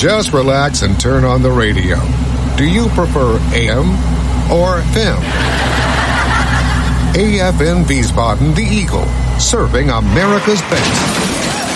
Just relax and turn on the radio. Do you prefer AM or FM? AFN Wiesbaden, the Eagle, serving America's best.